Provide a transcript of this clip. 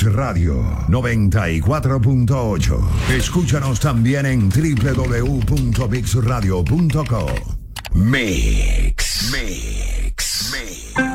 Mix Radio 94.8. Escúchanos también en www.mixradio.co. Mix.